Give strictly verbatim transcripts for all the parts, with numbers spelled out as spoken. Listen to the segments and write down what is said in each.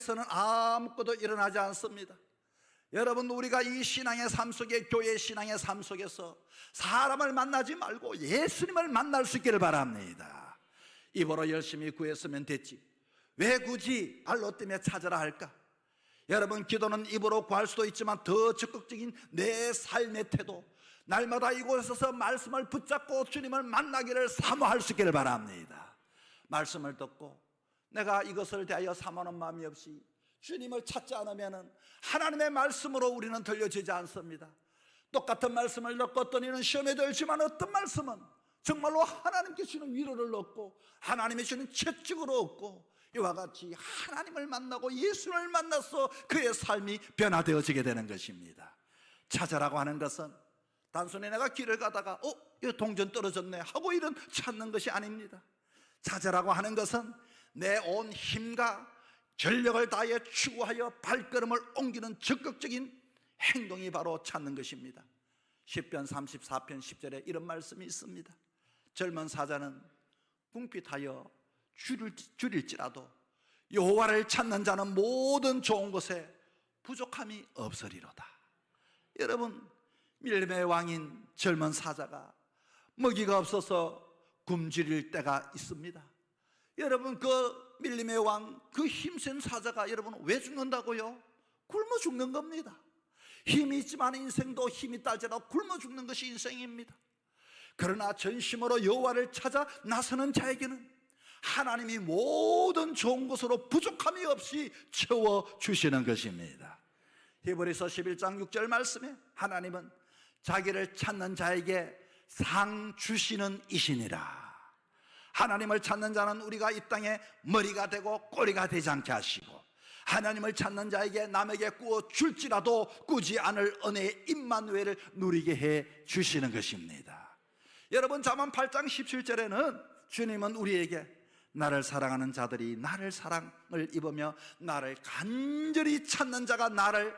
에서는 아무것도 일어나지 않습니다. 여러분, 우리가 이 신앙의 삶 속에, 교회 신앙의 삶 속에서 사람을 만나지 말고 예수님을 만날 수 있기를 바랍니다. 입으로 열심히 구했으면 됐지 왜 굳이 알로 때문에 찾으라 할까? 여러분, 기도는 입으로 구할 수도 있지만 더 적극적인 내 삶의 태도, 날마다 이곳에서 말씀을 붙잡고 주님을 만나기를 사모할 수 있기를 바랍니다. 말씀을 듣고 내가 이것을 대하여 사모하는 마음이 없이 주님을 찾지 않으면 하나님의 말씀으로 우리는 들려지지 않습니다. 똑같은 말씀을 듣고 어떤 이는 시험에 들지만 어떤 말씀은 정말로 하나님께 주는 위로를 얻고 하나님이 주는 채찍으로 얻고, 이와 같이 하나님을 만나고 예수를 만나서 그의 삶이 변화되어지게 되는 것입니다. 찾아라고 하는 것은 단순히 내가 길을 가다가 어? 이 동전 떨어졌네 하고 이런 찾는 것이 아닙니다. 찾아라고 하는 것은 내 온 힘과 전력을 다해 추구하여 발걸음을 옮기는 적극적인 행동이 바로 찾는 것입니다. 시편 삼십사 편 십 절에 이런 말씀이 있습니다. 젊은 사자는 궁핍하여 줄일, 줄일지라도 여호와를 찾는 자는 모든 좋은 것에 부족함이 없으리로다. 여러분, 밀림의 왕인 젊은 사자가 먹이가 없어서 굶주릴 때가 있습니다. 여러분, 그 밀림의 왕, 그 힘센 사자가 여러분 왜 죽는다고요? 굶어 죽는 겁니다. 힘이 있지만 인생도 힘이 딸지라도 굶어 죽는 것이 인생입니다. 그러나 전심으로 여호와를 찾아 나서는 자에게는 하나님이 모든 좋은 것으로 부족함이 없이 채워주시는 것입니다. 히브리서 십일 장 육 절 말씀에 하나님은 자기를 찾는 자에게 상 주시는 이시니라. 하나님을 찾는 자는 우리가 이 땅에 머리가 되고 꼬리가 되지 않게 하시고, 하나님을 찾는 자에게 남에게 꾸어 줄지라도 꾸지 않을 은혜의 임마누엘을 누리게 해 주시는 것입니다. 여러분, 잠언 팔 장 십칠 절에는 주님은 우리에게 나를 사랑하는 자들이 나를 사랑을 입으며 나를 간절히 찾는 자가 나를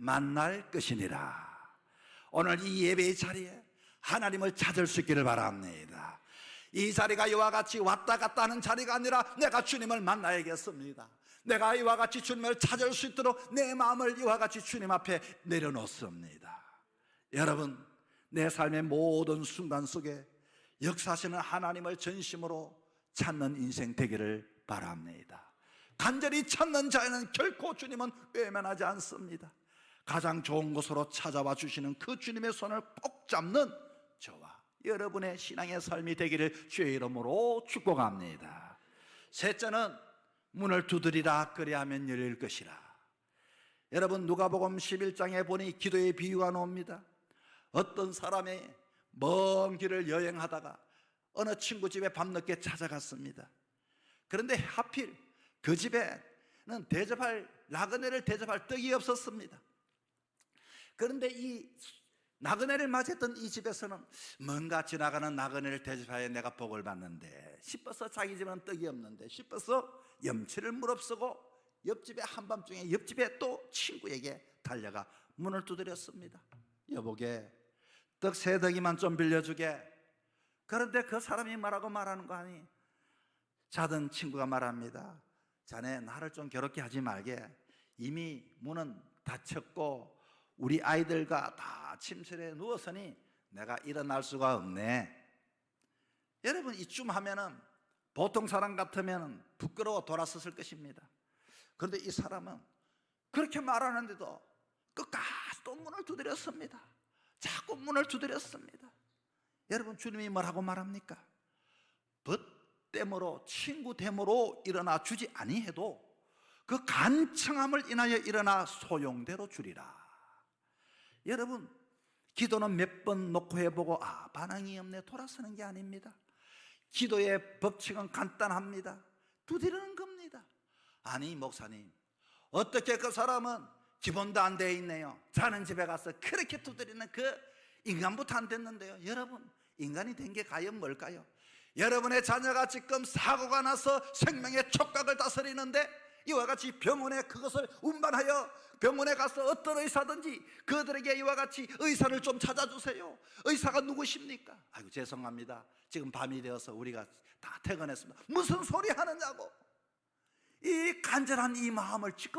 만날 것이니라. 오늘 이 예배의 자리에 하나님을 찾을 수 있기를 바랍니다. 이 자리가 이와 같이 왔다 갔다 하는 자리가 아니라 내가 주님을 만나야겠습니다. 내가 이와 같이 주님을 찾을 수 있도록 내 마음을 이와 같이 주님 앞에 내려놓습니다. 여러분, 내 삶의 모든 순간 속에 역사하시는 하나님을 전심으로 찾는 인생 되기를 바랍니다. 간절히 찾는 자에는 결코 주님은 외면하지 않습니다. 가장 좋은 곳으로 찾아와 주시는 그 주님의 손을 꼭 잡는 저와 여러분의 신앙의 삶이 되기를 주의 이름으로 축복합니다. 셋째는 문을 두드리라 그리하면 열릴 것이라. 여러분, 누가복음 십일 장에 보니 기도의 비유가 나옵니다. 어떤 사람이 먼 길을 여행하다가 어느 친구 집에 밤늦게 찾아갔습니다. 그런데 하필 그 집에는 대접할, 나그네를 대접할 떡이 없었습니다. 그런데 이 나그네를 맞이했던 이 집에서는 뭔가 지나가는 나그네를 대접하여 내가 복을 받는데 싶어서, 자기 집에는 떡이 없는데 싶어서 염치를 무릅쓰고 옆집에 한밤중에 옆집에 또 친구에게 달려가 문을 두드렸습니다. 여보게, 떡 세 덩이만 좀 빌려주게. 그런데 그 사람이 말하고 말하는 거 아니? 자던 친구가 말합니다. 자네 나를 좀 괴롭게 하지 말게. 이미 문은 닫혔고 우리 아이들과 다 침실에 누웠으니 내가 일어날 수가 없네. 여러분, 이쯤 하면은 보통 사람 같으면 부끄러워 돌아섰을 것입니다. 그런데 이 사람은 그렇게 말하는데도 끝까지 또 문을 두드렸습니다. 자꾸 문을 두드렸습니다. 여러분, 주님이 뭐라고 말합니까? 벗됨으로, 친구됨으로 일어나 주지 아니해도 그 간청함을 인하여 일어나 소용대로 주리라. 여러분, 기도는 몇 번 놓고 해보고 아, 반응이 없네, 돌아서는 게 아닙니다. 기도의 법칙은 간단합니다. 두드리는 겁니다. 아니 목사님, 어떻게 그 사람은 기본도 안 돼 있네요. 자는 집에 가서 그렇게 두드리는 그 인간부터 안 됐는데요. 여러분, 인간이 된 게 과연 뭘까요? 여러분의 자녀가 지금 사고가 나서 생명의 촉각을 다스리는데 이와 같이 병원에 그것을 운반하여 병원에 가서 어떤 의사든지 그들에게 이와 같이 의사를 좀 찾아주세요. 의사가 누구십니까? 아이고 죄송합니다, 지금 밤이 되어서 우리가 다 퇴근했습니다. 무슨 소리 하느냐고. 이 간절한 이 마음을 지금